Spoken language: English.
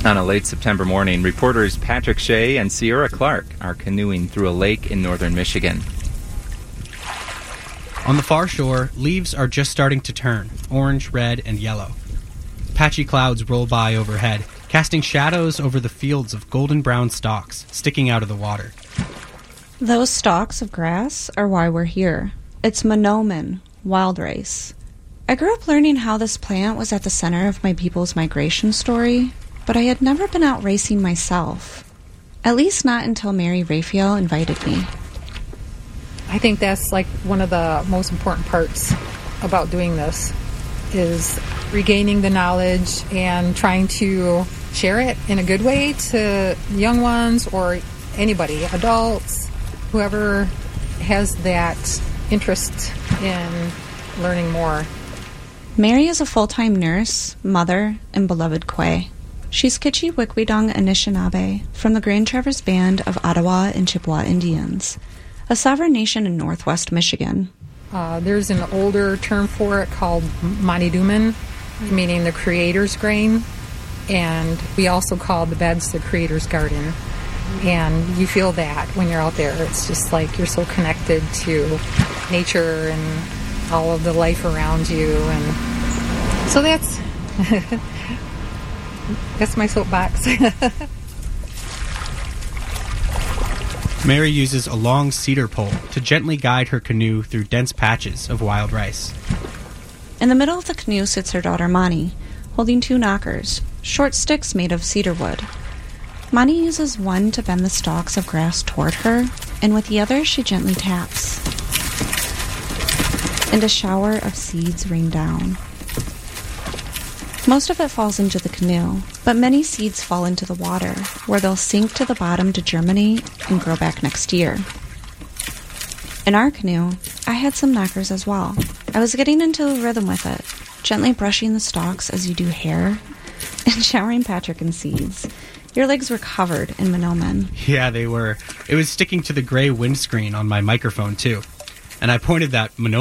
On a late September morning, reporters Patrick Shea and Sierra Clark are canoeing through a lake in northern Michigan. On the far shore, leaves are just starting to turn, orange, red, and yellow. Patchy clouds roll by overhead, casting shadows over the fields of golden-brown stalks sticking out of the water. Those stalks of grass are why we're here. It's monomen, wild rice. I grew up learning how this plant was at the center of my people's migration story, but I had never been out racing myself. At least not until Mary Raphael invited me. I think that's like one of the most important parts about doing this is regaining the knowledge and trying to share it in a good way to young ones or anybody, adults, whoever has that interest in learning more. Mary is a full-time nurse, mother, and beloved Kwe. She's Kitchi-Wikwidong Anishinaabe from the Grand Traverse Band of Ottawa and Chippewa Indians, a sovereign nation in northwest Michigan. There's an older term for it called Maniduman, meaning the creator's grain, and we also call the beds the creator's garden. And you feel that when you're out there. It's just like you're so connected to nature and all of the life around you. And so that's that's my soapbox. Mary uses a long cedar pole to gently guide her canoe through dense patches of wild rice. In the middle of the canoe sits her daughter Mani, holding two knockers, short sticks made of cedar wood. Mani uses one to bend the stalks of grass toward her, and with the other she gently taps. And a shower of seeds rain down. Most of it falls into the canoe, but many seeds fall into the water, where they'll sink to the bottom to germinate and grow back next year. In our canoe, I had some knockers as well. I was getting into a rhythm with it, gently brushing the stalks as you do hair, and showering Patrick in seeds. Your legs were covered in monomen. Yeah, they were. It was sticking to the gray windscreen on my microphone, too. And I pointed that